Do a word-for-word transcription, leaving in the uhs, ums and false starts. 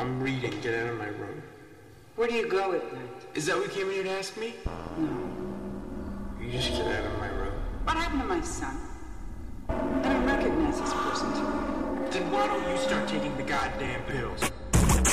I'm reading. Get out of my room. Where do you go at night? Is that what you came in here to ask me? No. You just get out of my room. What happened to my son? I don't recognize this person. Then why don't you start taking the goddamn pills?